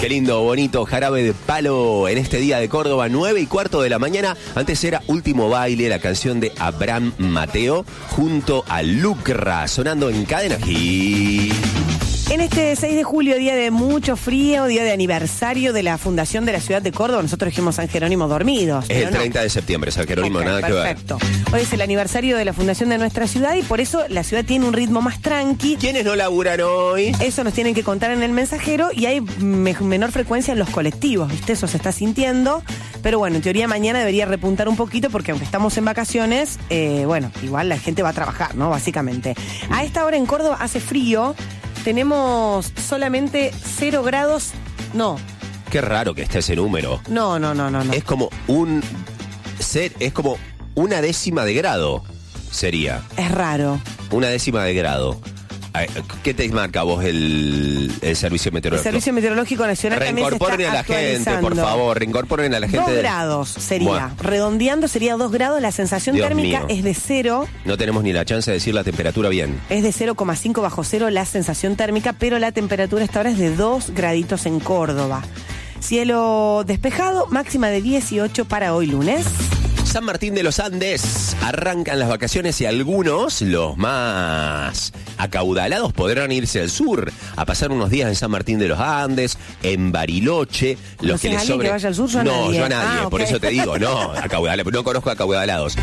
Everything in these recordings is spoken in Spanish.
Qué lindo, bonito Jarabe de Palo en este día de Córdoba, 9:15 de la mañana. Antes era Último Baile, la canción de Abraham Mateo junto a Lucra, sonando en Cadena Hit. En este 6 de julio, día de mucho frío, día de aniversario de la fundación de la ciudad de Córdoba, nosotros dijimos San Jerónimo dormidos. Es el 30 de septiembre, San Jerónimo, okay, nada perfecto. que ver. Hoy es el aniversario de la fundación de nuestra ciudad y por eso la ciudad tiene un ritmo más tranqui. ¿Quiénes no laburan hoy? Eso nos tienen que contar en el mensajero y hay menor frecuencia en los colectivos, ¿viste? Eso se está sintiendo. Pero bueno, en teoría mañana debería repuntar un poquito porque aunque estamos en vacaciones, bueno, igual la gente va a trabajar, ¿no? Básicamente. A esta hora en Córdoba hace frío. Tenemos solamente 0 grados. No. Qué raro que esté ese número. No. Es como es como una décima de grado, sería. Es raro. Una décima de grado. ¿Qué te marca vos el servicio meteorológico? El Servicio Meteorológico Nacional también se está Reincorporen a la gente, por favor. Reincorporen a la gente. 2 grados sería. Bueno. Redondeando sería 2 grados. La sensación Dios térmica mío. es de 0. No tenemos ni la chance de decir la temperatura bien. Es de 0,5 bajo 0 la sensación térmica, pero la temperatura esta hora es de 2 graditos en Córdoba. Cielo despejado, máxima de 18 para hoy lunes. San Martín de los Andes, arrancan las vacaciones y algunos, los más acaudalados, podrán irse al sur a pasar unos días en San Martín de los Andes, en Bariloche. Los que les sobre... que vaya al sur? Yo no, nadie. yo a nadie, Okay. por eso te digo, no conozco acaudalados.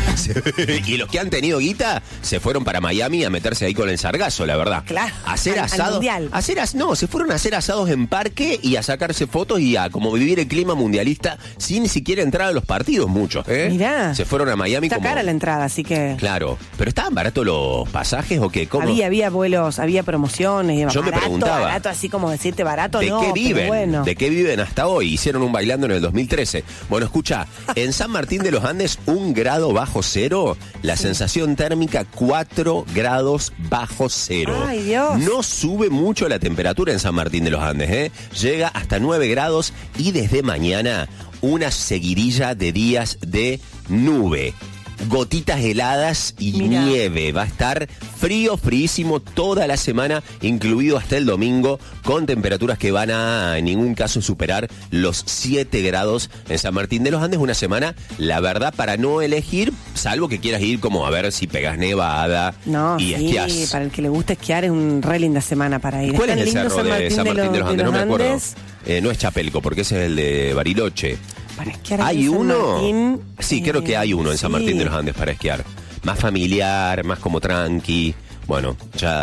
Y los que han tenido guita se fueron para Miami a meterse ahí con el sargazo, la verdad. Claro. A hacer asados. Al Se fueron a hacer asados en parque y a sacarse fotos y a como vivir el clima mundialista sin ni siquiera entrar a los partidos muchos. Mirá. Se fueron a Miami. Está cara la entrada, así que... Claro, pero ¿estaban baratos los pasajes o qué? ¿Cómo? Había vuelos, había promociones. Yo me preguntaba. Barato, así como decirte barato, ¿De no, qué viven? pero bueno. ¿De qué viven hasta hoy? Hicieron un bailando en el 2013. Bueno, escucha, en San Martín de los Andes, 1 grado bajo 0, la sensación térmica 4 grados bajo 0. Ay, Dios. No sube mucho la temperatura en San Martín de los Andes, ¿eh? Llega hasta 9 grados y desde mañana una seguidilla de días de nube. Gotitas heladas y nieve. Va a estar frío, fríísimo toda la semana, incluido hasta el domingo, con temperaturas que van a en ningún caso superar los 7 grados en San Martín de los Andes. Una semana, la verdad, para no elegir, salvo que quieras ir como a ver si pegas nevada y esquiás. Para el que le gusta esquiar es un re linda semana para ir. ¿Cuál es el lindo cerro de San Martín de los Andes? No me acuerdo. No es Chapelco, porque ese es el de Bariloche. Para esquiar ¿Hay uno? Martín, sí, creo que hay uno en San Martín de los Andes para esquiar. Más familiar, más como tranqui. Bueno,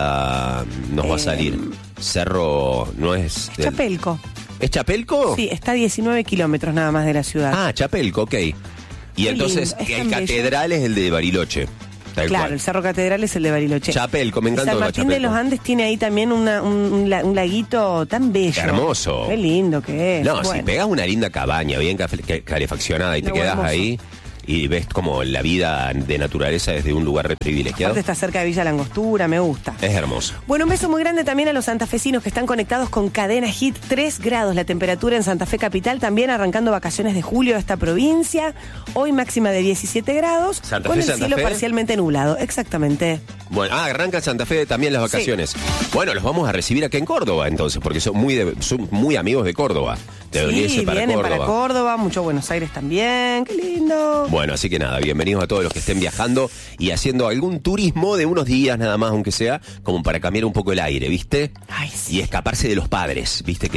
ya nos va a salir. Cerro no es... Chapelco. ¿Es Chapelco? Sí, está a 19 kilómetros nada más de la ciudad. Ah, Chapelco, ok. Y entonces el catedral es el de Bariloche. Claro, el Cerro Catedral es el de Bariloche. Chapelco, me encantó. San Martín de los Andes tiene ahí también un laguito tan bello. Hermoso. Qué lindo que es. No, si pegas una linda cabaña bien calefaccionada y te quedas hermoso. ahí y ves como la vida de naturaleza desde un lugar privilegiado. Aparte está cerca de Villa Langostura, me gusta. Es hermoso. Bueno, un beso muy grande también a los santafesinos que están conectados con Cadena Hit. 3 grados la temperatura en Santa Fe Capital, también arrancando vacaciones de julio a esta provincia. Hoy máxima de 17 grados, Santa con Fe, el Santa cielo Fe. Parcialmente nublado. Exactamente. Bueno, arranca Santa Fe también las vacaciones. Sí. Bueno, los vamos a recibir acá en Córdoba entonces, porque son muy amigos de Córdoba. De sí, vienen para Córdoba, mucho Buenos Aires también, qué lindo. Bueno, así que nada, bienvenidos a todos los que estén viajando y haciendo algún turismo de unos días nada más, aunque sea, como para cambiar un poco el aire, ¿viste? Ay, sí. Y escaparse de los padres, ¿viste?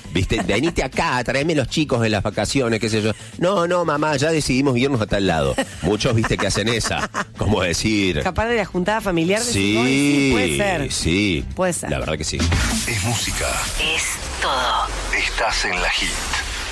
Venite acá, tráeme los chicos en las vacaciones, qué sé yo. No, mamá, ya decidimos irnos a tal lado. Muchos, ¿viste? Que hacen esa, como decir... Escapar de la juntada familiar. Sí, puede ser. Sí, puede ser. La verdad que sí. Es música. Es todo. Estás en la Hit.